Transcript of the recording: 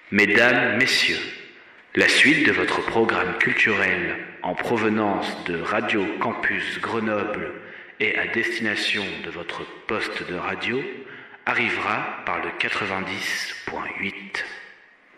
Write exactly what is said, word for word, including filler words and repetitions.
Mesdames, Messieurs, la suite de votre programme culturel en provenance de Radio Campus Grenoble et à destination de votre poste de radio arrivera par le quatre-vingt-dix point huit.